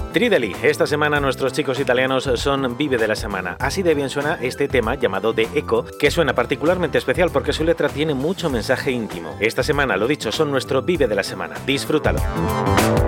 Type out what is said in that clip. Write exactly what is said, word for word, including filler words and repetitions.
Trideli, esta semana nuestros chicos italianos son Vive de la semana. Así de bien suena este tema llamado The Echo, que suena particularmente especial porque su letra tiene mucho mensaje íntimo. Esta semana, lo dicho, son nuestro Vive de la semana. Disfrútalo.